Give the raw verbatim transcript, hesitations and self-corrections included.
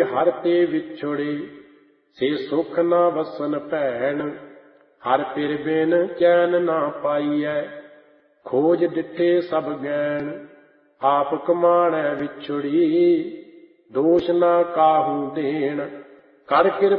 हर ते विछुड़े, से सुख ना वसन भैन। हर पिर बिन चैन ना पाईऐ, खोज डिठे सब गैन। आप कमाणै विछुड़ी, दोष ना काहू देन। कर किरपा